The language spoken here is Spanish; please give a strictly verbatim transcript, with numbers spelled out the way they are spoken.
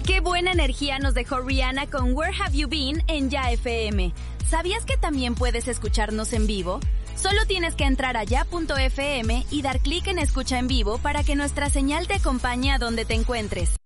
Qué buena energía nos dejó Rihanna con Where Have You Been en Ya F M. ¿Sabías que también puedes escucharnos en vivo? Solo tienes que entrar a ya punto f m y dar clic en Escucha en Vivo para que nuestra señal te acompañe a donde te encuentres.